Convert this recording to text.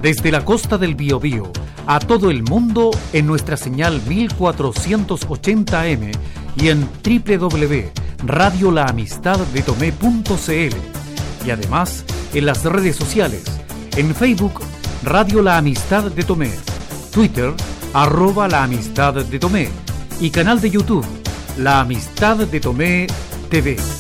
desde la costa del Biobío a todo el mundo en nuestra señal 1480M y en www.radiolaamistaddetomé.cl y además en las redes sociales, en Facebook Radio La Amistad de Tomé, Twitter @La Amistad de Tomé y canal de YouTube La Amistad de Tomé TV.